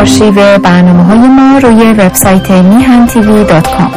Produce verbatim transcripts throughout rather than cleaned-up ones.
آرشیو برنامه‌های ما روی وبسایت میهن تیوی دات کام.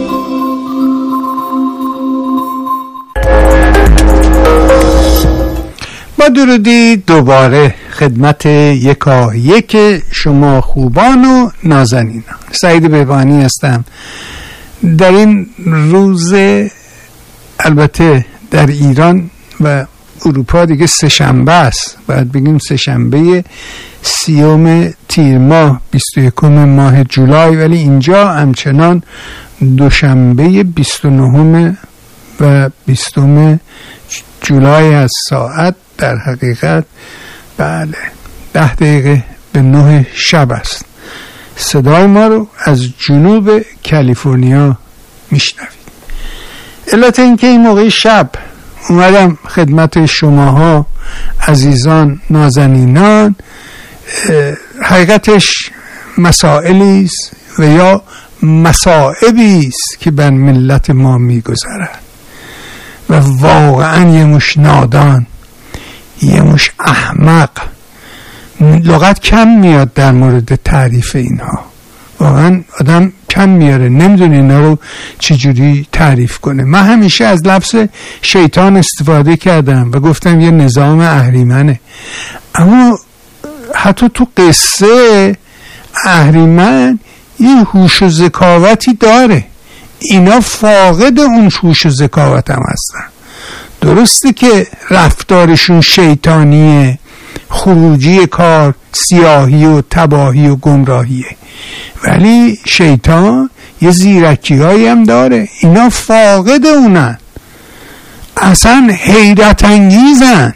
با درودی دوباره خدمت یکا یک شما خوبان و نازنینان. سعید بهبانی هستم. در این روز، البته در ایران و اروپا دیگه سه‌شنبه است، باید بگیم سه‌شنبه سیوم تیر ماه بیست و یکم ماه جولای، ولی اینجا همچنان دوشنبه بیست و نهم و بیستم جولای از ساعت در حقیقت بله ده دقیقه به نه شب است. صدای ما رو از جنوب کالیفرنیا میشنوید. علت این که این موقع شب اومدم خدمت شماها عزیزان نازنینان، حقیقتش مسائلی است و یا مصائبی است که بر ملت ما میگذرد و واقعا یه مش نادان، یه مش احمق، لغت کم میاد در مورد تعریف اینها. واقعا آدم کم میاره، نمیدونه اینا رو چجوری تعریف کنه. من همیشه از لفظ شیطان استفاده کردم و گفتم یه نظام اهریمنه، اما حتی تو قصه اهریمن یه هوش و ذکاوتی داره. اینا فاقد اون هوش و ذکاوت هم هستن. درسته که رفتارشون شیطانیه، خروجی کار سیاهی و تباهی و گمراهیه، ولی شیطان یه زیرکی هایی هم داره. اینا فاقد اونن، اصلا حیرت انگیزن.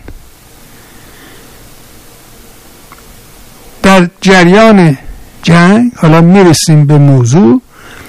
در جریان جنگ، حالا میرسیم به موضوع،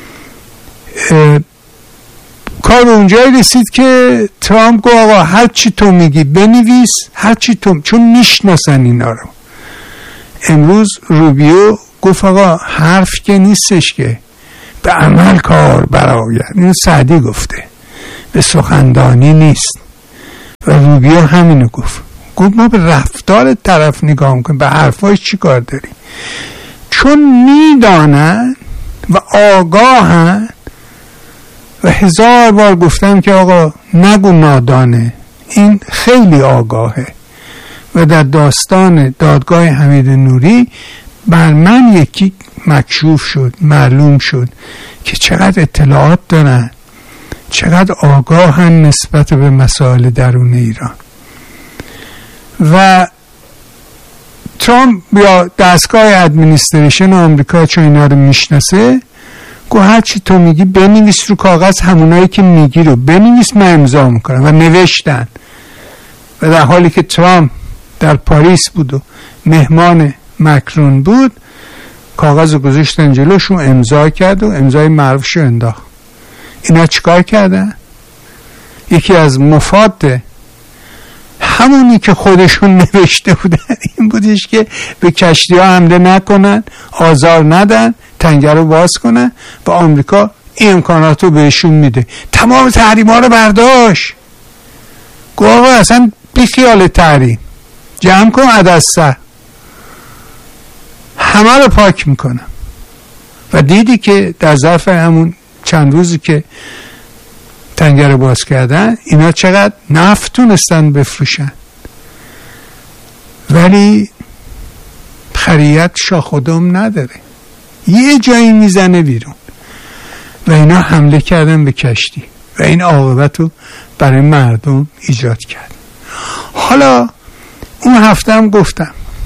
کار اونجایی رسید که ترامپ گفت آقا هر چی تو میگی بنویس، هر چی تو، چون میشناسن اینا رو. امروز روبیو گفت آقا حرف که نیستش که به عمل کار برآید. اینو سعدی گفته، به سخندانی نیست. و روبیو همینو گفت، گفت ما به رفتار طرف نگاه میکنیم، به حرفاش چی کار داریم. چون میدانن و آگاهن و هزار بار گفتم که آقا نگو نادانه، این خیلی آگاهه. و در داستان دادگاه حمید نوری بر من یکی مکشوف شد، معلوم شد که چقدر اطلاعات دارن، چقدر آگاهن نسبت به مسائل درون ایران. و ترامپ یا دستگاه ادمنستریشن آمریکا چون اینا رو میشناسه، گو هر چی تو میگی بنویس رو کاغذ، همونایی که میگی رو بنویس، من امضا میکنم. و نوشتن. و در حالی که ترامپ در پاریس بود و مهمان مکرون بود، کاغذ رو گذاشتن جلوشون، امضا کرد و امضای معروفشو انداخت. اینا چیکار کردن؟ یکی از مفاد همونی که خودشون نوشته بودن این بودش که به کشتی ها حمله نکنن، آزار ندن، تنگه رو باز کنن و آمریکا این امکانات رو بهشون میده. تمام تحریم ها رو برداشت، گوه اصلا بی خیال تحریم، جمع کن عدسته، همه رو پاک میکنم. و دیدی که در ظرف همون چند روزی که تنگه رو باز کردن، اینا چقدر نفت تونستن بفروشن، ولی خریت شاخ و دم نداره، یه جایی میزنه بیرون. و اینا حمله کردن به کشتی و این عاقبت رو برای مردم ایجاد کرد. حالا اون هفته هم گفتم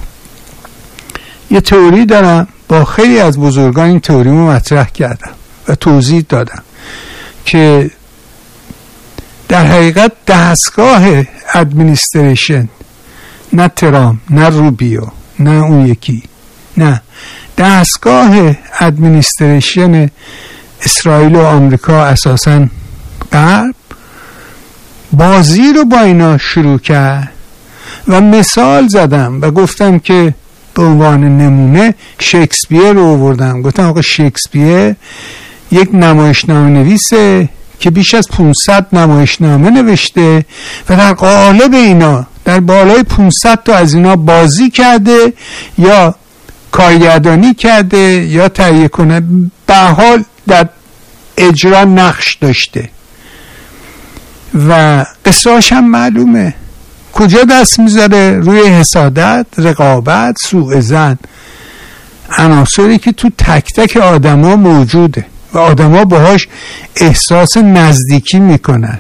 یه تئوری دارم، با خیلی از بزرگان این تئوری رو مطرح کردم و توضیح دادم که در حقیقت دستگاه ادمنستریشن، نه ترامپ، نه روبیو، نه اون یکی، نه دستگاه ادمنستریشن اسرائیل و آمریکا، اساساً غرب، بازی رو با اینا شروع کرد. و مثال زدم و گفتم که به عنوان نمونه شکسپیر رو آوردم. گفتم آقا شکسپیر یک نمایشنامه نویسه که بیش از پانصد نمایشنامه نوشته و در قالب اینا در بالای پانصد تا از اینا بازی کرده یا کارگردانی کرده یا تهیه کنه، به حال در اجرا نقش داشته و قصه‌اش هم معلومه. کجا دست میذاره؟ روی حسادت، رقابت، سوء ظن، عناصری که تو تک تک آدما موجوده و آدما باهاش احساس نزدیکی میکنن.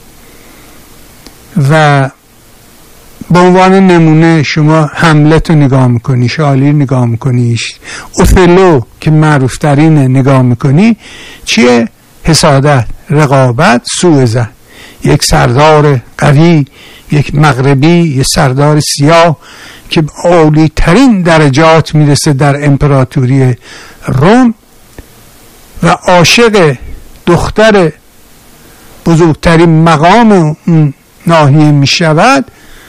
و به عنوان نمونه شما هملت رو نگاه میکنی، شالی نگاه میکنی، اوتلو که معروف ترینه نگاه میکنی، چیه؟ حسادت، رقابت، سوء ظن. یک سردار قوی، یک مغربی، یک سردار سیاه که عالی ترین درجات میرسه در امپراتوری روم و عاشق دختر بزرگترین مقام اون ناحیه میشود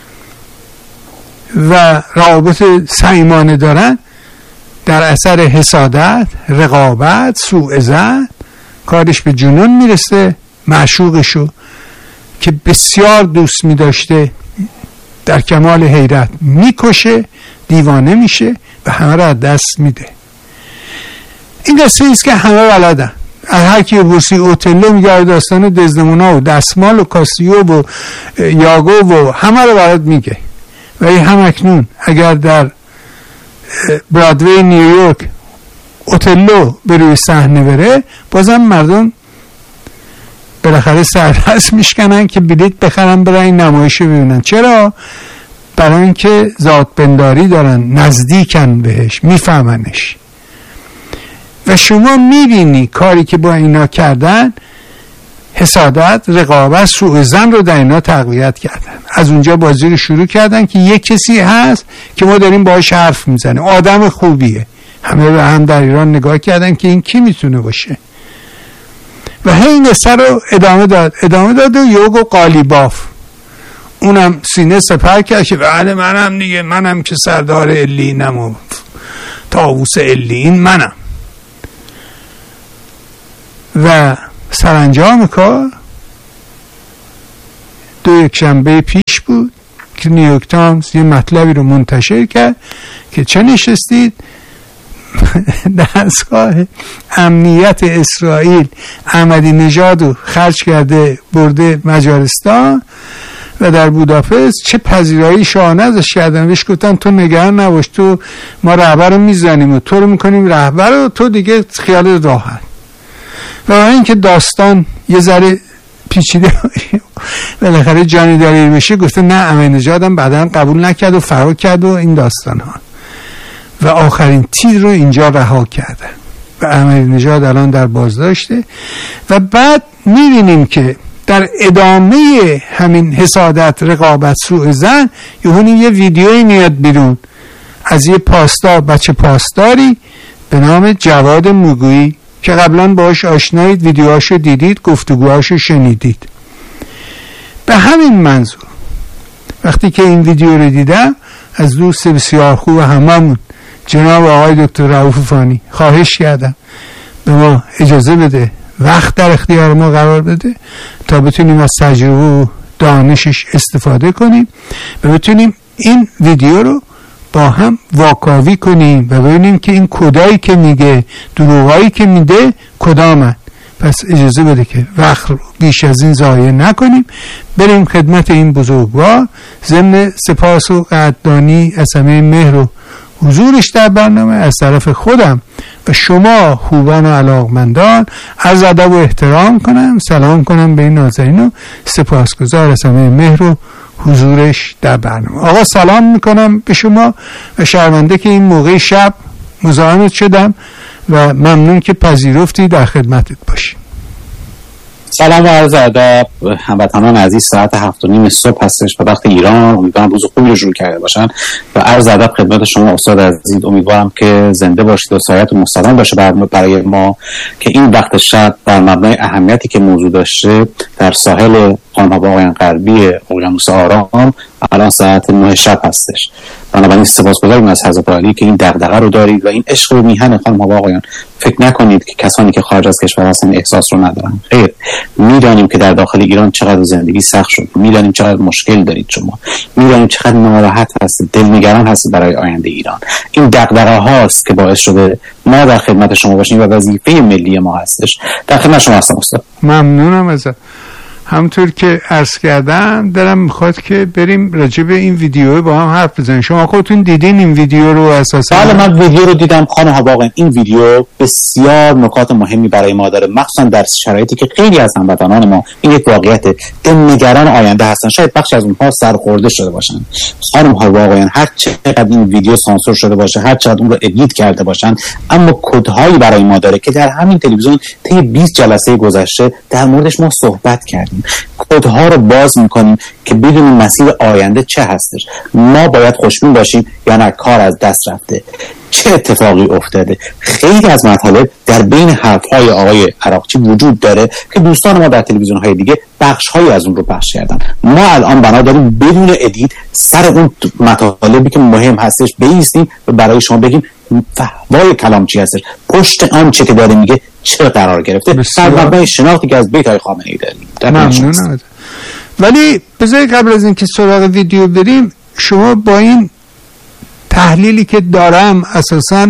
و روابط صمیمانه دارن، در اثر حسادت، رقابت، سوء ظن کارش به جنون میرسه. معشوقشو که بسیار دوست می‌داشته در کمال حیرت میکشه، دیوانه میشه و همه را از دست میده. این قصه ایست که همه بلدن. هر کی بورسی اوتلو میگه داستان دزدمونا و دستمال و کاسیو و یاگو و همه رو برات میگه. ولی هم اکنون اگر در برادوی نیویورک اوتلو به روی صحنه بره، بازم مردم بالاخره سردست میشکنن که بلیط بخرن برن این نمایش ببینن. چرا؟ برای اینکه ذات بنداری دارن، نزدیکن بهش، میفهمنش. و شما میبینی کاری که با اینا کردن، حسادت، رقابت، سوء ظن رو در اینا تقویت کردن. از اونجا بازی رو شروع کردن که یک کسی هست که ما داریم باهاش حرف میزنه، آدم خوبیه. همه به هم در ایران نگاه کردن که این کی میتونه باشه و هی این قصه رو ادامه داد ادامه داد و یوگو قالیباف اونم سینه سپر کرد که بله منم دیگه، منم که سردار علینم و طاووس علین منم. و سرانجام کار دو یک شنبه پیش بود که نیویورک تایمز یه مطلبی رو منتشر کرد که چه نشستید دستگاه امنیت اسرائیل احمدی نژاد رو خرج کرده برده مجارستان و در بوداپست چه پذیرایی شاهانه ازش کردن. بهش گفتن تو نگران نباش، تو ما رهبر رو میزنیم و تو رو میکنیم رهبر و تو دیگه خیال راحت. و اینکه داستان یه ذره پیچیده بالاخره جانی دلیل بشه، گفته نه احمدی نژاد هم بعداً قبول نکرد و فرار کرد و این داستان ها و آخرین تیر رو اینجا رها کردن و احمدی نژاد الان در بازداشته. و بعد میبینیم که در ادامه همین حسادت، رقابت، سوء ظن یهونی یه ویدیویی میاد بیرون از یه پاسدار، بچه پاسداری به نام جواد موگویی که قبلا باهاش آشنایید، ویدیوهاشو دیدید، گفتگوهاشو شنیدید. به همین منظور وقتی که این ویدیو رو دیدم از دوست بسیار خوب هممون جناب آقای دکتر رؤوف فانی خواهش کردم به ما اجازه بده، وقت در اختیار ما قرار بده تا بتونیم از تجربه و دانشش استفاده کنیم و بتونیم این ویدیو رو با هم واکاوی کنیم و ببینیم که این کدایی که میگه، دروغایی که میده کدامن. پس اجازه بده که وقت رو بیش از این ضایع نکنیم، بریم خدمت این بزرگوار. ضمن سپاس و قدردانی از همه مهر و حضورش در برنامه از طرف خودم و شما خوبان و علاقمندان عرض ادب و احترام کنم، سلام کنم به این ناظرین و سپاسگزار از همه مهر و حضورش در برنامه. آقا سلام میکنم به شما و شرمنده که این موقع شب مزاحمت شدم و ممنون که پذیرفتی در خدمتت باشیم. سلام و عرض ادب هموطنان عزیز. ساعت هفت و نیم صبح هستش به وقت ایران. امیدوارم روز خوبی رو شروع کرده باشن و عرض ادب خدمت شما استاد عزیز. امیدوارم که زنده باشید و سایت مستدام باشه برای ما که این وقت شب در مبنای اهمیتی که موضوع داشته در ساحل خانه‌ها آقایان غربی اقیانوس آرام الان ساعت نه شب هستش بنابراین سپاسگزاریم از حضرت عالی که این دغدغه رو دارید و این عشق و میهن خانم ها. آقایان فکر نکنید که کسانی که خارج از کشور هستن احساس رو ندارن. خیر، میدانیم که در داخل ایران چقدر زندگی سخت شد، میدانیم چقدر مشکل دارید شما، میدانیم چقدر ناراحت هستید، دلنگران هستید برای آینده ایران. این دغدغه هاست که باعث شده ما در خدمت شما باشیم و وظیفه ملی ما هستش. در خدمت شما هستم استاد. ممنونم ازت. همطور که عرض کردم دلم میخواد که بریم راجع به این ویدیو با هم حرف بزنیم. شما خودتون دیدین این ویدیو رو اساسا؟ بله من ویدیو رو دیدم خانم ها. واقعا این ویدیو بسیار نکات مهمی برای ما داره، مخصوصا در شرایطی که خیلی از هموطنان ما این یک واقعیت دلنگران آینده هستن. شاید بخشی از اونها سرخورده شده باشن. خانم ها واقعا هر چقدر این ویدیو سانسور شده باشه، هر چقدر اون رو ادیت کرده باشن، اما کدهایی برای ما داره که در همین تلویزیون طی بیست جلسه گذشته در موردش ما صحبت کردیم. کدها رو باز میکنیم که بدونیم مسیر آینده چه هستش. ما باید خوشبین باشیم یا نه کار از دست رفته، چه اتفاقی افتاده. خیلی از مطالب در بین حرفهای آقای عراقچی وجود داره که دوستان ما در تلویزیون های دیگه بخشهایی از اون رو پخش کردن. ما الان بنا داریم بدون ادیت سر اون مطالبی که مهم هستش بایستیم و برای شما بگیم فحوای کلام چی هستش، پشت آن چه که داره میگه چه قرار گرفته، در مبنای شناختی که از بیت های خامنه‌ای داریم. ممنونم. ولی بذارید قبل از اینکه سراغ ویدیو بریم، شما با این تحلیلی که دارم اساساً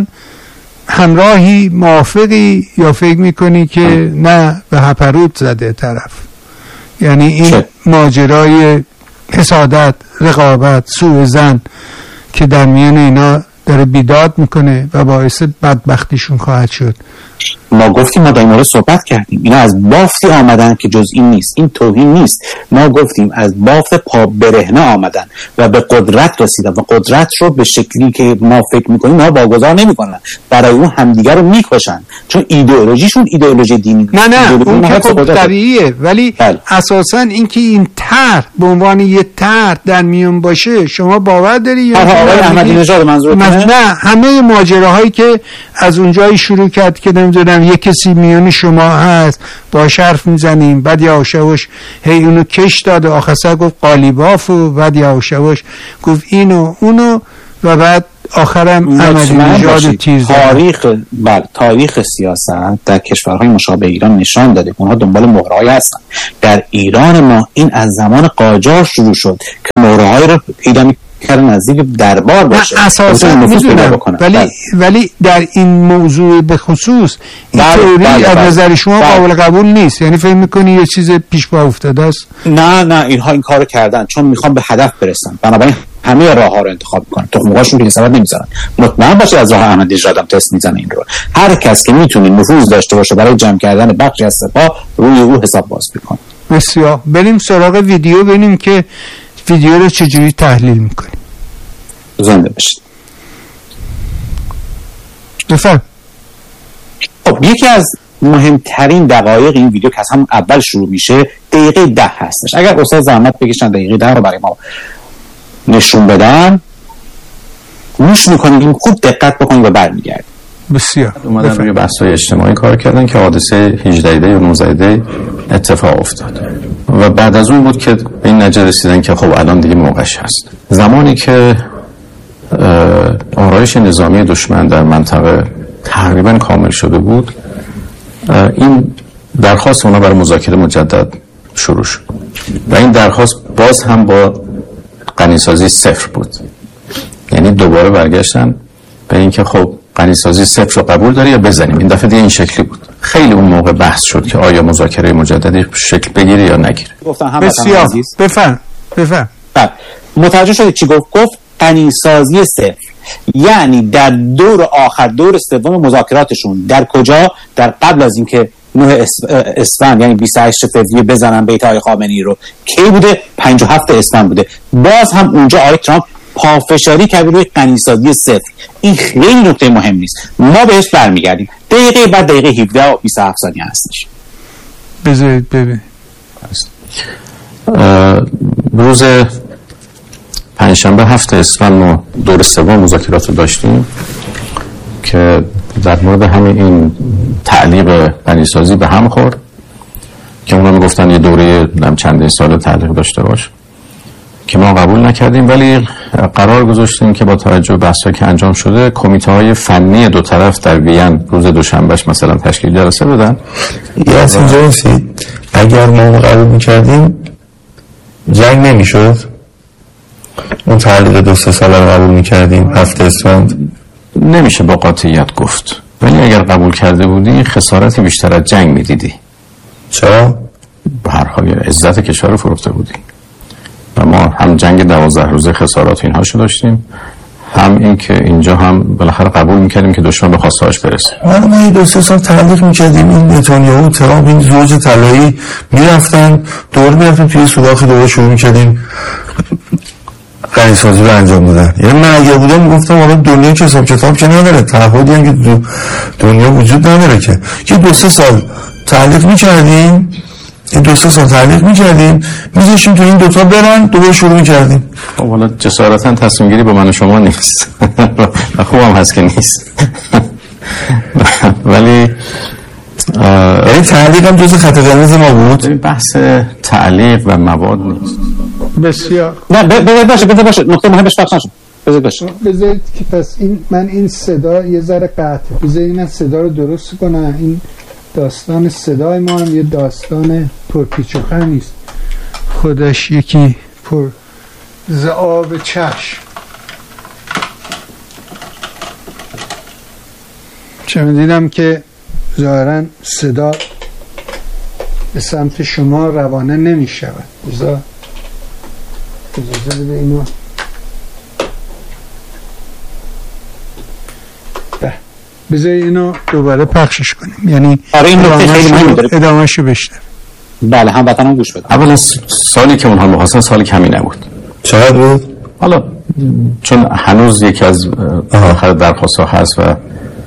همراهی، موافقی، یا فکر میکنی که نه به هپروت زده طرف؟ یعنی این چه؟ ماجرای حسادت، رقابت، سوء ظن که در میان اینا داره بیداد میکنه و باعث بدبختیشون خواهد شد. ما گفتیم، ما در این مورد صحبت کردیم، اینا از بافتی آمدن که جز این نیست، این توهین نیست. ما گفتیم از بافت پا برهنه آمدن و به قدرت رسیدن و قدرت رو به شکلی که ما فکر میکنیم ما واگذار نمیکنن، برای اون همدیگر رو میکشن، چون ایدئولوژیشون ایدئولوژی دینی نه نه اون که خب طبیعیه، ولی بله. اساسا اینکه این طرح به عنوان یه طرح در میون باشه شما باور داری یا آقای احمدی نژاد منظورتونه؟ نه، همه ماجراهایی که از اونجایی شروع کرد که نمیدونم یک کسی میون شما هست با حرف میزنیم، بعد یواشوش هی اونو کش داده، آخر سر گفت قالیبافو، بعد یواشوش گفت اینو اونو و بعد آخرم احمدی نژاد تیز. تاریخ بله تاریخ سیاست در کشورهای مشابه ایران نشان داده که اونها دنبال مهره‌ای هستن. در ایران ما این از زمان قاجار شروع شد که مهره‌ای رو پیدا کار نزدیک دربار باشه. اساسا میدونم، ولی بله. ولی در این موضوع به خصوص این بله. تئوری بله. از نظر شما بله. قابل قبول نیست؟ یعنی فکر میکنی یه چیز پیش پا افتاده است؟ نه نه اینها این کارو کردن چون میخوان به هدف برسن، بنابراین همه راه ها رو انتخاب میکنن، تخم‌هاشون که سبب نمیذارن. مطمئن باشید از راه احمدی نژاد هم تست میزنه این رو. هر کس که میتونه نفوذ داشته باشه برای جمع کردن بخشی از سپاه روی او حساب باز میکنه. بسیار. بریم سراغ ویدیو ببینیم که ویدیو رو چجوری تحلیل میکنیم. زنده باشید. بفرم. خب یکی از مهمترین دقایق این ویدیو که از هم اول شروع میشه دقیقه ده هستش. اگر استاد زحمت بکشن دقیقه ده رو برای ما نشون بدن گوش میکنیم، خوب دقت بکنیم و برمیگردیم. بسیار. اومدن روی بحث‌های اجتماعی کار کردن که حادثه هجده دی و نوزده دی اتفاق افتاد و بعد از اون بود که به این نتیجه رسیدن که خب الان دیگه موقعش هست. زمانی که آرایش نظامی دشمن در منطقه تقریبا کامل شده بود، این درخواست اونا برای مذاکره مجدد شروع شد و این درخواست باز هم با غنیسازی صفر بود. یعنی دوباره برگشتن به این که خب غنیسازی صفر رو قبول داری یا بزنیم. این دفعه دیگه این شکلی بود. خیلی اون موقع بحث شد که آیا مذاکره مجددی شکل بگیره یا نگیره. بسیار. بفهم بفهم. متوجه شدید چی گفت؟ گفت غنیسازی صفر، یعنی در دور آخر، دور سوم مذاکراتشون در کجا؟ در قبل از اینکه نه اسفند یعنی بیست و هشت فوریه بزنن بیت های خامنه‌ای رو، کی بوده؟ پنجاه و هفت اسفند بوده. باز هم اونجا آقای ترامپ پافشاری کرد روی غنیسازی صفر. این خیلی نکته مهم نیست، ما بهش برمیگردیم. دقیقه بعد دقیقه هفده و بیست و هفت ثانیه هستش. بذارید ببین. روز پنجشنبه هفت اسفند ما دور سوم مذاکرات رو داشتیم که در مورد همین این تعلیق غنیسازی به هم خورد که اونا میگفتن یه دوره چندین سال تعلیق داشته باش که ما قبول نکردیم، ولی قرار گذاشتیم که با توجه به بحثایی که انجام شده کمیته های فنی دو طرف در وین روز دوشنبهش مثلا تشکیل جلسه بدن. یا از اینجا رسید اگر ما قبول میکردیم جنگ نمیشد، اون تعلیق دو سه ساله رو قبول میکردیم هفته اسفند نمیشه با قاطعیت گفت، ولی اگر قبول کرده بودی خسارتی بیشتر از جنگ میدیدی. چرا؟ برهای عزت کشور رو فروخته بودی و ما هم جنگ دوازده روزه خسارات اینها شو داشتیم، هم این که اینجا هم بالاخره قبول میکردیم که دشمن به خواستهاش برسه. ما ما دو سه سال تعلیق میکردیم این نتانیاهو ترامپ این زوج طلایی میرفتن دور میرفتن توی سوراخ دوباره شروع میکردیم غنیسازی رو انجام دادن. یعنی من اگه بودم میگفتم والا دنیا که حساب کتاب که نداره، تعهدی هم که دنیا وجود نداره که یه دو سه سال تعلیق میکردیم این دو سه سال تعلیق میکردیم میذاشیم تو این دوتا برن دوباره شروع میکردیم. والا جسارتا تصمیم گیری با من و شما نیست و خوبم هست که نیست ولی یعنی تعلیق هم جز خط قرمز ما بود. بحث تعلیق و مواد نیست. بسیار نه بذارید باشه بذارید باشه نکته مهمش فرق نشه. بذارید باشه بذارید که پس این من این صدا یه ذره قطع، بذارید من صدا رو درست کنم. این داستان صدای ما هم یه داستان پرپیچ و خم نیست، خودش یکی پر ذآب چشم. چه می‌دیدم که ظاهراً صدا به سمت شما روانه نمی شود. بذار اجازه بده اینو بذار اینو دوباره پخشش کنیم، یعنی آره این نکته خیلی مهمه داره ادامه‌شو بشنویم. بله هموطنان گوش بدن. اولا سالی که اونها می‌خواستن سال کمی نبود. چقدر بود؟ حالا چون هنوز یکی از آخر درخواست‌ها هست و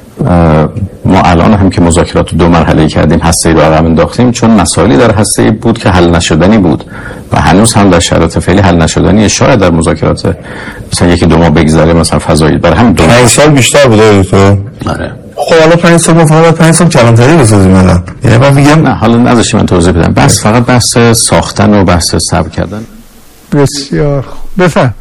ما الان هم که مذاکرات دو مرحله کردیم هسته‌ای رو عقب انداختیم چون مسائلی در هسته‌ای بود که حل نشدنی بود و هنوز هم در شرایط فعلی حل نشدنی، شاید در مذاکرات مثلا یکی دو ماه بگذره مثلا فضایی برای هم دو پنج سال بیشتر بوده تو. آره خب حالا پنج سال ما فقط پنج سال کلانتری بسازیم الان. یعنی من میگم نه حالا نذاشی من توضیح بدم، بس فقط بحث ساختن و بحث صبر کردن. بسیار خوب بفهم.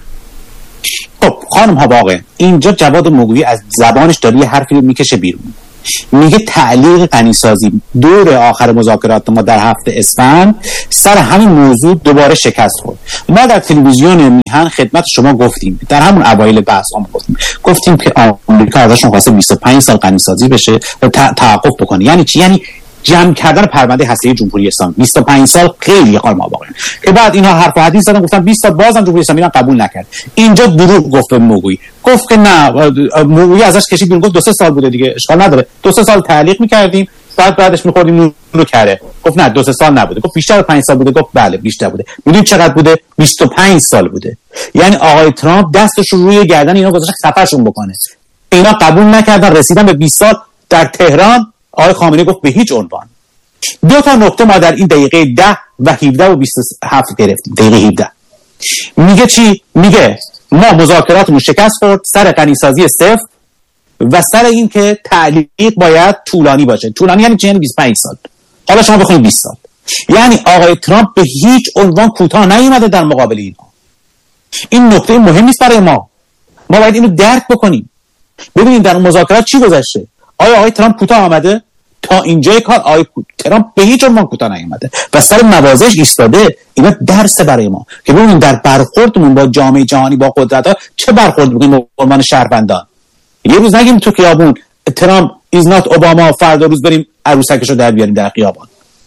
خب خانم ها واقعا اینجا جواد موگویی از زبانش داره یه حرفی رو میکشه بیرون، میگه تعلیق غنیسازی دور آخر مذاکرات ما در هفته اسفند سر همین موضوع دوباره شکست خورد. ما در تلویزیون میهن خدمت شما گفتیم، در همون اوایل بحث هم گفتیم گفتیم که آمریکا ازشون خواسته بیست و پنج سال غنیسازی بشه و توقف بکنه. یعنی چی؟ یعنی جمع کردن پرونده هسته جمهوری اسلامی. بیست و پنج سال خیلی قال ما واقعا که بعد اینها حرف و حدیث زدن گفتن بیست سال بازم جمهوری اسلامی ایران قبول نکرد. اینجا دروغ گفت به موگویی، گفت که نه موگویی ازش کشید بیرون، گفت دو سه سال بوده دیگه اشکال نداره، دو سه سال تعلیق می‌کردیم بعد بعدش می‌خوردیم نور رو کره. گفت نه دو سه سال نبوده، گفت بیشتر از پنج سال بوده. گفت بله بیشتر بوده. میدونید چقدر بوده؟ بیست و پنج سال بوده. یعنی آقای ترامپ دستش رو روی گردن اینا گذاشت خفه‌شون بکنه. اینا قبول نکردن، رسیدن به بیست سال. در تهران آقای خامنه‌ای گفت به هیچ عنوان. دو تا نکته ما در این دقیقه ده و هفده و بیست و هفت گرفتیم. دقیقه هفده میگه چی؟ میگه ما مذاکراتمون شکست خورد سر غنیسازی صفر و سر این که تعلیق باید طولانی باشه. طولانی یعنی چی؟ یعنی بیست و پنج سال. حالا شما بخونید بیست سال. یعنی آقای ترامپ به هیچ عنوان کوتاه نیومده در مقابل اینها. این نکته مهم نیست برای ما. ما باید اینو درک بکنیم. ببینید در مذاکرات چی گذشته. آیا آقای ترامپ کوتاه آمده؟ تا اینجای کار آقای ترامپ به هیچ عنوان کوتاه نیامده و سر مواضعش ایستاده. اینا درس برای ما که ببینیم در برخوردمون با جامعه جهانی با قدرت‌ها چه برخورد بکنیم به عنوان شهروندان. یه روز نگیم تو خیابون ترامپ ایز نات اوباما، فردا روز بریم عروسکشو در بیاریم در خیابان.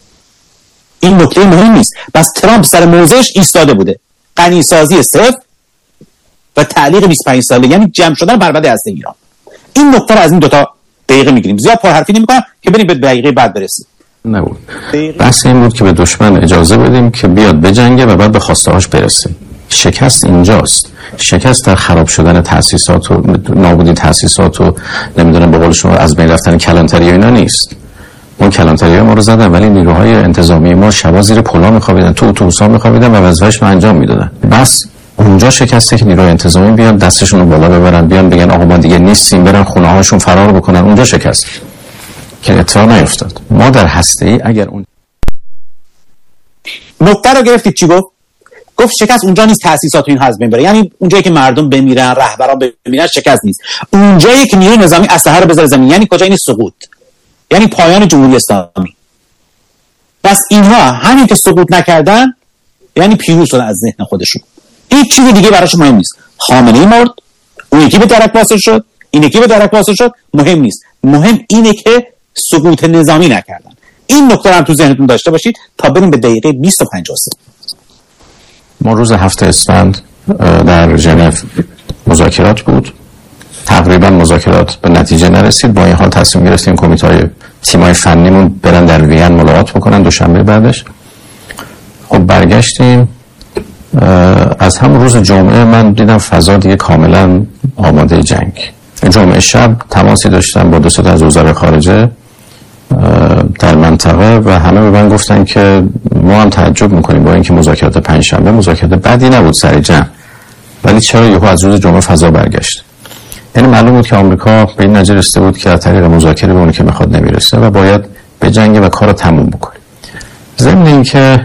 این نکته مهم نیست. بس ترامپ سر موضعش ایستاده بوده، غنیسازی صفر و تعلیق بیست و پنج ساله، یعنی جمع شدن پرونده هسته ایران. این نکته رو از این دوتا دقیقه میگیریم. زیاد پرحرفی نمی‌کنم که بریم به دقیقه بعد برسیم. نبود. بحث این بود که به دشمن اجازه بدیم که بیاد بجنگه و بعد به خواسته‌هاش برسیم. شکست اینجاست. شکست در خراب شدن تأسیسات و نابودی تأسیسات و نمیدونم به قول شما از بین رفتن کلانتری اینا نیست. اون کلانتری ما رو زدن ولی نیروهای انتظامی ما شبا زیر پلا می‌خوابیدن، تو اتوبوس‌ها می‌خوابیدن و وظیفه‌اش رو انجام میدادن. بس اونجا شکسته که نیروی انتظامی بیان دستشون رو بالا ببرن، بیان بگن آقا ما دیگه نیستیم، برن خونه هاشون فرار بکنن. اونجا شکست که اتفاق نیفتاد. ما در هسته ای اگر اون نکته رو گرفتید چی گفت؟ گفت شکست اونجا نیست تأسیسات این حزب بره، یعنی اونجایی که مردم بمیرن، رهبران بمیرن، شکست نیست. اونجایی که نیروی نظامی اسلحه رو بذاره زمین، یعنی کجا؟ این سقوط، یعنی پایان جمهوری اسلامی. پس اینها همین که سقوط نکردن یعنی پیروز شدن از ذهن خودشون، هیچ چیز دیگه براش مهم نیست. خامنه‌ای مرد، اون یکی به درک واسه شد، این یکی به درک واسه شد، مهم نیست. مهم اینه که سقوط نظامی نکردن. این نکته هم تو ذهنتون داشته باشید تا بریم به دقیقه بیست و پنج و سه. ما روز هفته اسفند در ژنو مذاکرات بود، تقریبا مذاکرات به نتیجه نرسید. با این حال تصمیم گرفتیم کمیته‌های تیم‌های فنیمون برن در وین ملاقات بکنن دوشنبه بعدش. خب برگشتیم، از همون روز جمعه من دیدم فضا دیگه کاملا آماده جنگ. جمعه شب تماسی داشتم با دو تا از وزرای خارجه در منطقه و همه به من گفتن که ما هم تعجب میکنیم با اینکه مذاکرات پنجشنبه مذاکرات بدی نبود سر جمع، ولی چرا یهو از روز جمعه فضا برگشت؟ یعنی معلوم بود که آمریکا به این نتیجه رسیده بود که از طریق مذاکره به اون که میخواد نمیرسه و باید به جنگ و کارو تموم بکنه. ضمن اینکه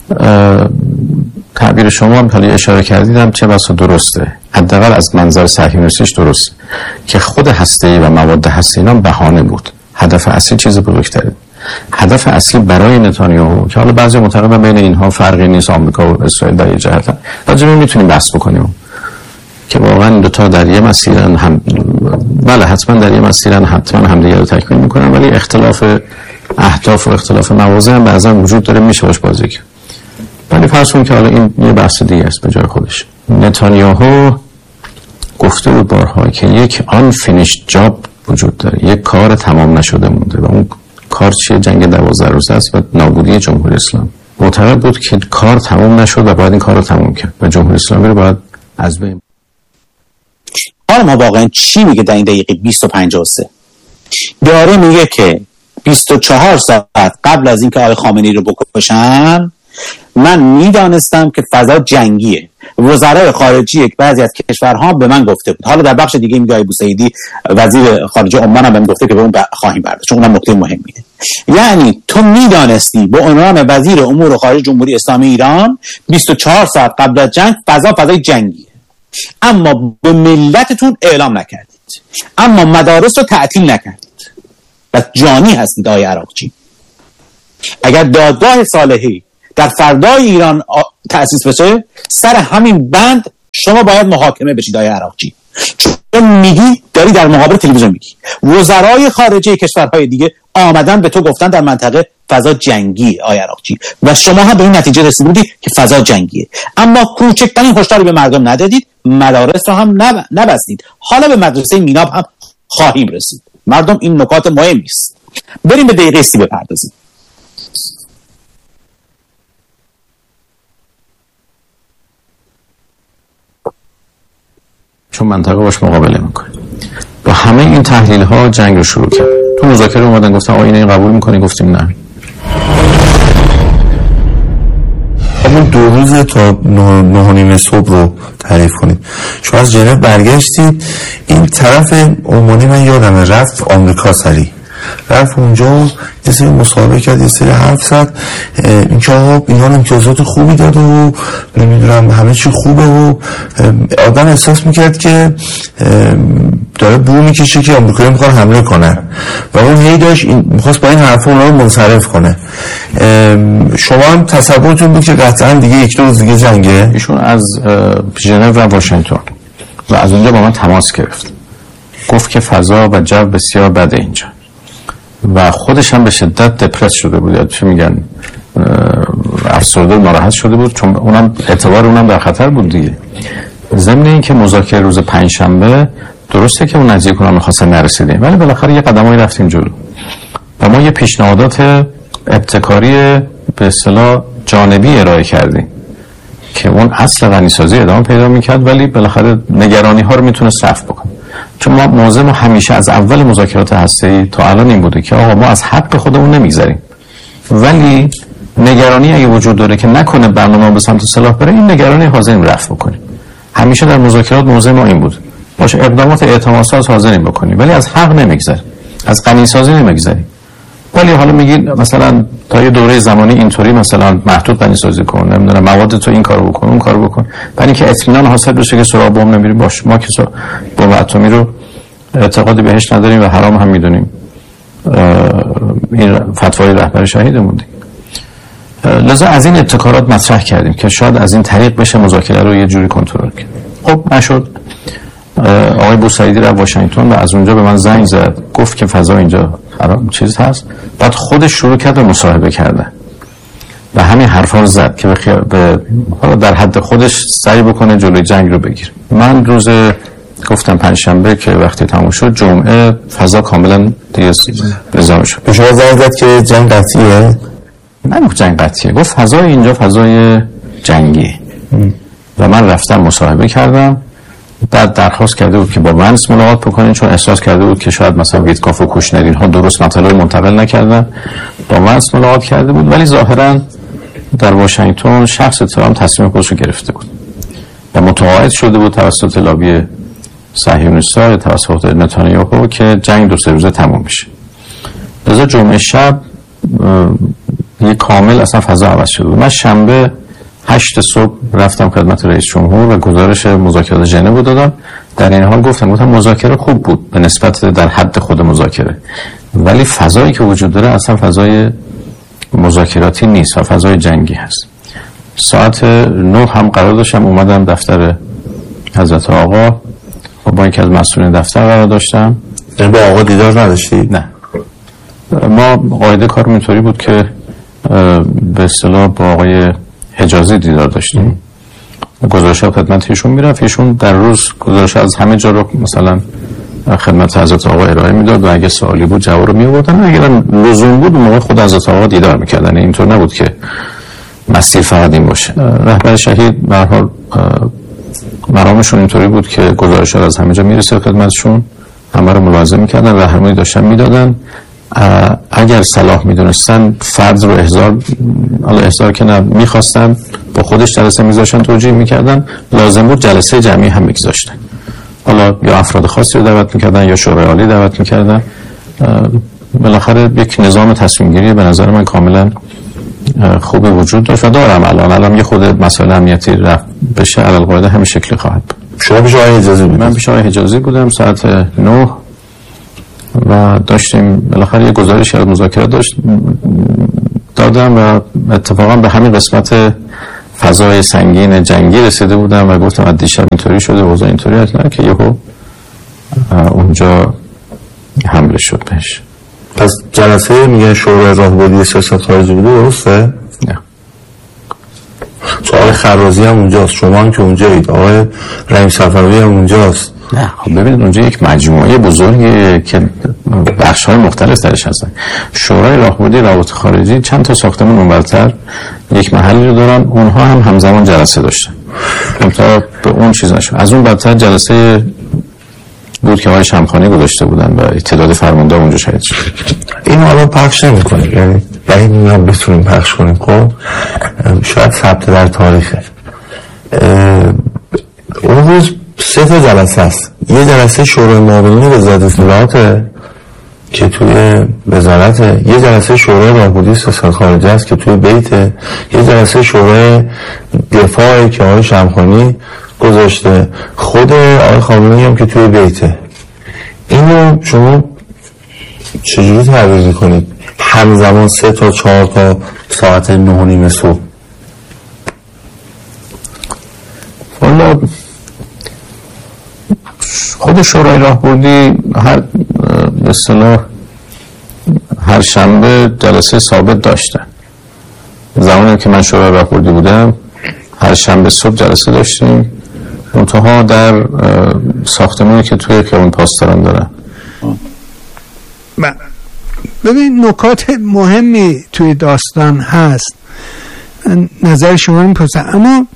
تعبیر شما هم حالا اشاره کردیدم چه بسا درسته، حداقل از منظر صهیونیستیش درسته که خود هسته‌ای و مواد هسته‌ای اینا بهانه بود. هدف اصلی چیز بزرگتری. هدف اصلی برای نتانیاهو که حالا بعضی معتقدن بین اینها فرقی نیست، آمریکا و اسرائیل در یه جهت، راجع به میتونیم بحث بکنیم که واقعا این دو تا در یه مسیرن، هم بله حتما در یه مسیرن، حتما همدیگه رو تکمیل میکنن، ولی اختلاف اهداف و اختلاف مواضع هم بعضا وجود داره، میشه باش بازی کرد. ولی فرض کنیم که حالا این یه بحث دیگه است به جای خودش. نتانیاهو گفته بود بارها که یک آن فینیش جاب وجود داره، یک کار تمام نشده مونده و اون کار چیه؟ جنگ دوازده روزه است و نابودی جمهوری اسلامی. معتقد بود که کار تمام نشد و باید این کار رو تمام کرد و جمهوری اسلامی رو باید از بین. حالا ما واقعا چی میگه در این دقیقه بیست و پنج و سه؟ داره میگه که بیست و چهار ساعت قبل از اینکه آقای خامنه‌ای رو بکشن من میدانستم که فضا جنگیه. وزرای خارجی بعضی از کشورها به من گفته بود، حالا در بخش دیگه میگه بوسعیدی وزیر خارجه عمان هم بهم گفته که به اون خواهیم پرداخت، چون اونم نکته مهمیه. یعنی تو میدانستی به عنوان وزیر امور خارجه جمهوری اسلامی ایران بیست و چهار ساعت قبل از جنگ فضا فضای جنگیه، اما به ملتتون اعلام نکردید، اما مدارس رو تعطیل نکردید و جانی هستید آقای عراقچی. اگر دادگاه صالحی در فردای ایران تأسیس بشه، سر همین بند شما باید محاکمه بشید آقای عراقچی، چون میگی داری در مقابل تلویزیون میگی وزرای خارجه کشورهای دیگه آمدن به تو گفتن در منطقه فضا جنگی آقای عراقچی و شما هم به این نتیجه رسیدید که فضا جنگیه، اما کوچکترین هشداری به مردم ندادید، مدارس رو هم نب... نبستید. حالا به مدرسه میناب هم خواهیم رسید. مردم این نکات مهم نیست. بریم به دقیقه سی بپردازیم. چون منطقه باش مقابله میکنه با همه این تحلیل ها جنگ رو شروع کرد. تو مذاکره اومدن گفتن آقا اینو قبول میکنی؟ گفتیم نه. همون دو روز تا نه و نیم صبح رو تعریف کنید. شما از ژنو برگشتید، این طرف عمانی من یادمه رفت آمریکا سری رفت اونجا یه سری مصاحبه کرد، یه سری حرف زد اینکه آقا ایران امتیازات خوبی داده و نمیدونم همه چی خوبه و آدم احساس میکرد که داره بو میکشه که آمریکایی میخواد حمله کنه و اون هی داشت میخواست با این حرفا اونا رو منصرف کنه. شما هم تصورتون بود که قطعا دیگه یک دو روز دیگه جنگه؟ ایشون از ژنو و واشنگتن و از اونجا با من تماس گرفت، گفت که فضا و جو بسیار بده اینجا و خودش هم به شدت دپرس شده بود، یاد چه میگن افسرده و ناراحت شده بود، چون اونم اعتبار اونم در خطر بود دیگه. ضمن این که مذاکره روز پنجشنبه درسته که اون نتیجه کنم می‌خواستن نرسیدیم، ولی بالاخره یه قدمایی رفتیم جلو و ما یه پیشنهادات ابتکاری به اصطلاح جانبی ارائه کردیم که اون اصل غنیسازی ادامه پیدا میکرد، ولی بالاخره نگرانی ها رو میتونست رفع بکنه. چون ما موضوع ما همیشه از اول مذاکرات هسته‌ای تا الان این بوده که آقا ما از حق خودمون نمیگذریم، ولی نگرانی اگه وجود داره که نکنه برنامه به سمت سلاح بره، این نگرانی حاضریم رفع بکنیم. همیشه در مذاکرات موضوع ما این بود، باشه اقدامات اعتمادساز حاضریم بکنیم ولی از حق نمیگذریم، از غنیسازی نمیگذریم. ولی حالا میگین مثلا تا یه دوره زمانی اینطوری مثلا محدود غنی سازی کن، نمیدونم مواد تو این کارو بکن اون کارو بکن، برای اینکه اطمینان حاصل بشه که سراغ بم نمیریم. باش، ما که بمب اتمی رو اعتقادی بهش نداریم و حرام هم میدونیم، این فتوای رهبر شهیدمون دیگه. لذا از این ابتکارات مطرح کردیم که شاید از این طریق بشه مذاکره رو یه جوری کنترل کرد. خب نشد. آقای بوسعیدی رفت واشنگتن و از اونجا به من زنگ زد، گفت که فضا اینجا خراب چیز هست. بعد خودش شروع کرد به مصاحبه کردن و همین حرفا رو زد که بخیر به در حد خودش سعی بکنه جلوی جنگ رو بگیره. من روز گفتم پنجشنبه که وقتی تموم شد، جمعه فضا کاملا دیگه نظام شد. به شما زنگ زد که جنگ قطعیه؟ نه جنگ قطعیه، گفت فضای اینجا فضای جنگی و من رفتم مصاحبه کردم. بعد درخواست کرده بود که با ونس ملاقات بکنین، چون احساس کرده بود که شاید مثلا ویتکاف و کوشنر اینها درست مطالب منتقل نکردن. با ونس ملاقات کرده بود، ولی ظاهرا در واشنگتن شخص ترامپ تصمیم خودش رو گرفته بود و متقاعد شده بود توسط لابی صهیونیست‌ها، توسط نتانیاهو که جنگ دو سه روزه تموم بشه. لذا جمعه شب یک کامل اصلا فضا عوض شده بود. من شنبه هشت صبح رفتم خدمت رئیس جمهور و گزارش مذاکرات ژنو دادم. در این حال گفتم گفتم مذاکره خوب بود به نسبت در حد خود مذاکره، ولی فضایی که وجود داره اصلا فضای مذاکراتی نیست و فضای جنگی هست. ساعت نه هم قرار داشتم اومدم دفتر حضرت آقا و با یکی از مسئولین دفتر قرار داشتم. با آقا دیدار نداشتی؟ نه، ما قاعده کارم اینطوری بود که به اصطلاح با آقای حجازی دیدار داشتیم. گزارش ها خدمت ایشون میرفت، ایشون در روز گزارش از همه جا رو مثلا خدمت حضرت آقا ارائه میداد و اگه سوالی بود جواب رو میآوردن، اگر لزوم بود موقع خود حضرت آقا دیدار میکردن. اینطور نبود که مسیر فقط این باشه. رهبر شهید به هر حال مرامشون اینطوری بود که گزارش ها از همه جا میرسه خدمتشون، همه رو ملاحظه میکردن، راهنمایی داشتن میدادن. اگر صلاح میدونستن فرد رو احضار، حالا احضار که نه میخواستن با خودش جلسه میذاشتن توجیه میکردن، لازم بود جلسه جمعی هم میگذاشتن، حالا یا افراد خاصی رو دعوت میکردن یا شورای عالی دعوت میکردن. بالاخره یک نظام تصمیم گیری به نظر من کاملا خوب وجود داشت و دارم. الان الان یه خود مسائل امنیتی رفت بشه علل قاعده همین شکلی خواهد بود. شما پیش آقای حجازی بودید؟ من پیش آقای حجازی بودم ساعت نه و داشتیم بالاخره یه گزارش از مذاکرات داشت دادم و اتفاقا به همین قسمت فضای سنگین جنگی رسیده بودم و گفتم از دیشب اینطوری شده اوضاع اینطوری هست که یهو اونجا حمله شد بهش. پس جلسه میگن شورای راهبردی سیاست خارجی بوده، درسته؟ نه. آقای خرازی هم اونجاست، شما هم که اونجایید، آقای رحیم صفوی هم اونجاست. نه خب ببینید اونجا یک مجموعه بزرگی که بخش‌های مختلف درش هستن. شورای راهبردی روابط خارجی چند تا ساختمان اونورتر یک محلی رو دارن، اونها هم همزمان جلسه داشتن. تا به اون چیز نشد. از اون بدتر جلسه بود که آقای شمخانی گذاشته بودن و تعداد فرمانده اونجا شهید شد. این حالا پخش نمی‌کنیم، یعنی بعید می‌دونم بتونیم پخش کنیم. خب شاید ثبت در تاریخه. اون روز سه تا جلسه است. یه جلسه شورای معاونین وزارت اطلاعات که توی وزارت، یه جلسه شورای راهبردی سیاست خارجی است که توی بیت، یه جلسه شورای دفاع که آقای شمخانی گذاشته، خود آقای خامنه‌ای هم که توی بیته. اینو شما چجوری تعریف می‌کنید؟ همزمان سه تا چهار تا ساعت نه و نیم صبح. والا خود شورای راهبردی هر به اصطلاح هر شنبه جلسه ثابت داشتن. زمانی که من شورای راهبردی بودم هر شنبه صبح جلسه داشتیم، منتها در ساختمانی که توی خیابون پاسداران دارن. ببین نکات مهمی توی داستان هست، نظر شما رو میپرسم، اما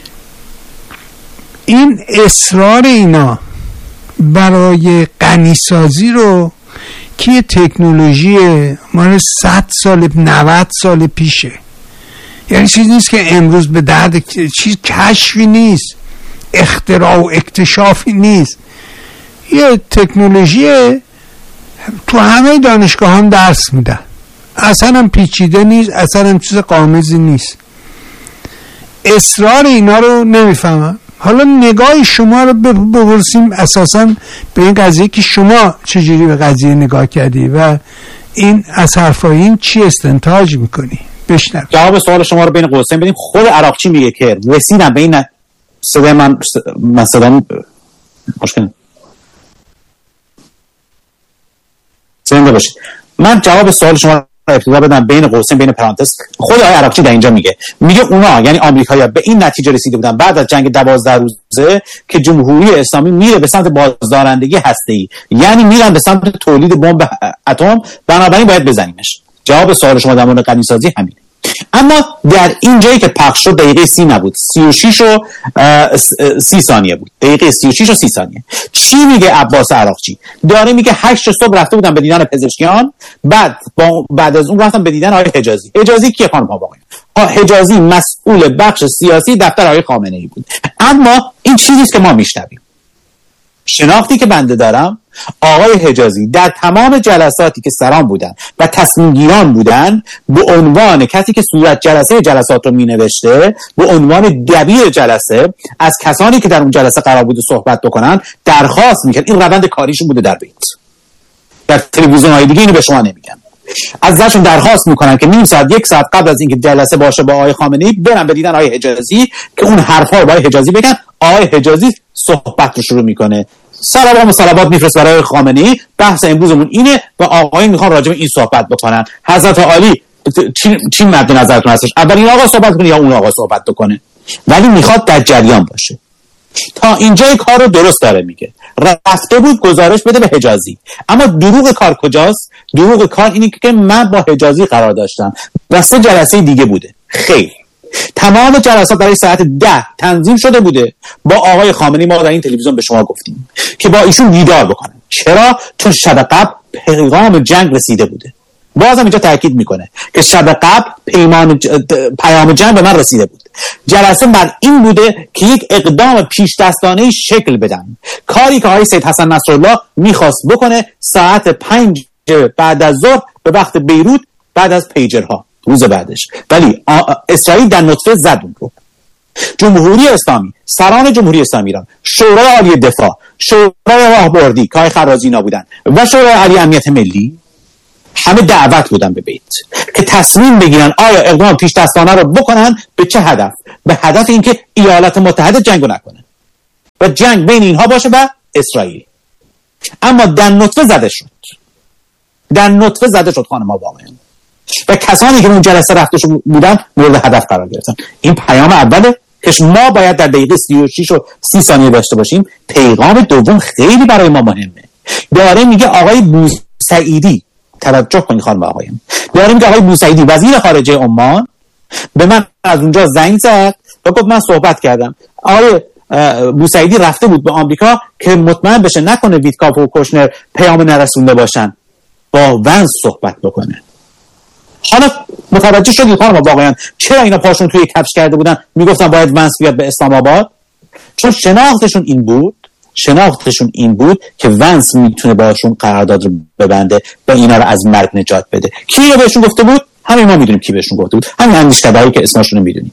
این اصرار اینا برای غنیسازی رو که تکنولوژی مال صد سال نود سال پیشه، یعنی چیز نیست که امروز به درد، چیز کشفی نیست، اختراع و اکتشافی نیست، یه تکنولوژی تو همه دانشگاه هم درس میدن، اصلا هم پیچیده نیست، اصلا هم چیز غامضی نیست. اصرار اینا رو نمیفهمم. حالا نگاه شما رو بپرسیم اساسا به این قضیه که شما چجوری به قضیه نگاه کردی و این از حرفای این چی استنتاج میکنی؟ بشنو. جواب سوال شما رو بین قوسین بدیم. خود عراقچی میگه که رسیدم به این صدای من مثلا مشکل زنده باشید. من جواب سوال شما رو ابتدا بدم بین قوسین بین پرانتز. خود آقای عراقچی در اینجا میگه میگه اونا یعنی آمریکایی‌ها به این نتیجه رسیده بودن بعد از جنگ دوازده روزه که جمهوری اسلامی میره به سمت بازدارندگی هسته‌ای، یعنی میرن به سمت تولید بمب اتم، بنابراین باید بزنیمش. جواب سوال شما در مورد غنی‌سازی همینه. اما در این جایی که پخش شد دقیقه سی نبود، سی و شش و سی ثانیه بود. دقیقه سی و شش و سی ثانیه. چی میگه عباس عراقچی؟ داره میگه هشت صبح رفته بودن به دیدن پزشکیان، بعد با بعد از اون رفتن به دیدن آقای حجازی. حجازی کیه خانم ها باقی؟ حجازی مسئول بخش سیاسی دفتر آقای خامنه‌ای بود. اما این چیزی است که ما میشنویم. شناختی که بنده دارم آقای حجازی در تمام جلساتی که سران بودن و تصمیم گیران بودن به عنوان کسی که صورت جلسه جلسات رو می نوشته، به عنوان دبیر جلسه از کسانی که در اون جلسه قرار بود صحبت بکنن درخواست میکرد. این روند کاریشون بوده در بیت. در تلویزیون های دیگه اینو به شما نمیگن. ازشون درخواست میکنن که نیم ساعت یک ساعت قبل از اینکه جلسه باشه با آقای خامنه‌ای برن به دیدن آقای حجازی که اون حرفا رو با آقای حجازی بگن. آقای حجازی صحبت رو شروع میکنه، سلام و صلوات میفرست برای خامنه‌ای، بحث امروزمون اینه و آقایان میخوان راجع به این صحبت بکنن. حضرت عالی چی چی مد نظرتون هستش؟ اول این آقا صحبت کنه یا اون آقا صحبت بکنه؟ ولی میخواد در جریان باشه. تا اینجای کار رو درست داره میگه. رفته بود گزارش بده به حجازی. اما دروغ کار کجاست؟ دروغ کار اینه که من با حجازی قرار داشتم و سه جلسه دیگه بوده. خیر، تمام جلسات برای ساعت ده تنظیم شده بوده با آقای خامنه‌ای. ما در این تلویزیون به شما گفتیم که با ایشون دیدار بکنن. چرا؟ چون شب قبل پیغام جنگ رسیده بوده. بازم اینجا تاکید میکنه که شب قبل پیمان ج... پیام جنگ به من رسیده بود. جلسه بر این بوده که یک اقدام پیش دستانه شکل بدن، کاری که آقای سید حسن نصرالله میخواست بکنه ساعت پنج بعد از ظهر به وقت بیروت بعد از پیجرها روز بعدش. ولی اسرائیل در نطفه زد اون رو. جمهوری اسلامی، سران جمهوری اسلامی ایران، شورای عالی دفاع، شورای راهبردی که آقای خرازی اینا بودن و شورای عالی امنیت ملی همه دعوت بودن به بیت که تصمیم بگیرن آیا اقدام پیش دستانه رو بکنن. به چه هدف؟ به هدف اینکه ایالات متحده جنگو نکنه و جنگ بین اینها باشه و اسرائیل. اما در نطفه زده شد. در نطفه زده شد خانم ها واقعا. و کسانی که اون جلسه رفته بودن مورد هدف قرار گرفتن. این پیام اوله که ما باید در دقیقه سی و شش و سی ثانیه داشته باشیم. پیغام دوم خیلی برای ما مهمه. داره میگه آقای بوسعیدی، توجه کنید خانم آقایان، داره میگه آقای بوسعیدی وزیر خارجه عمان به من از اونجا زنگ زد و گفت من صحبت کردم. آقای بوسعیدی رفته بود به آمریکا که مطمئن بشه نکنه ویتکاف و کوشنر پیام نرسونده باشن، با ونس صحبت بکنه. حالا متوجه شدید خانم واقعا چرا اینا پاشون توی کفش کرده بودن میگفتن باید ونس بیاد به اسلام آباد؟ چون شناختشون این بود شناختشون این بود که ونس میتونه باشون قرارداد رو ببنده و اینا رو از مرگ نجات بده. کی رو بهشون گفته بود؟ همین ما میدونیم کی بهشون گفته بود. همین اندیشکدهایی که اسمشون رو میدونیم.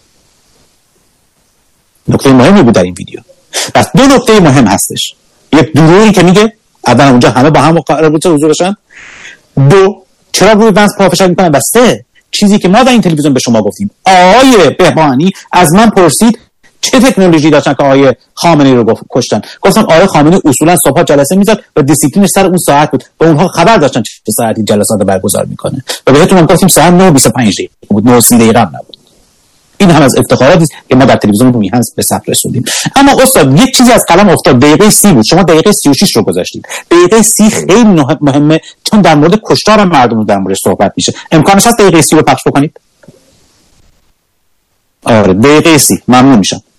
نکته مهمی بود در این ویدیو. پس دو نکته مهم هستش. یک، دروغی که میگه اول اونجا همه با هم قرار بود حضور داشتن. دو، چرا روی ونس پافشاری میکنن؟ و سه، چیزی که ما در این تلویزیون به شما گفتیم. آقای بهبانی از من پرسید چه تکنولوژی داشتن که آقای خامنه‌ای رو کشتن. گفتم آقای خامنه‌ای اصولا صبح جلسه میذاد و دیسیپلینش سر اون ساعت بود و اونها خبر داشتن چه ساعتی جلسات رو برگزار میکنه و بهتون هم گفتیم ساعت نه و بیست و پنج دقیقه بود، نه و سی دقیقه نبود. این هم از افتخاراتی است که ما در تلویزیون میهن به ثبت رسوندیم. اما استاد یک چیزی از قلم افتاد. دقیقه سی بود، شما دقیقه سی و شش رو گذاشتید. دقیقه سی خیلی مهمه چون در مورد کشتار مردم در موردش صحبت میشه. امکانش هست دقیقه سی رو پخش بکنید؟ آره دقیقه سی ممنون میشم.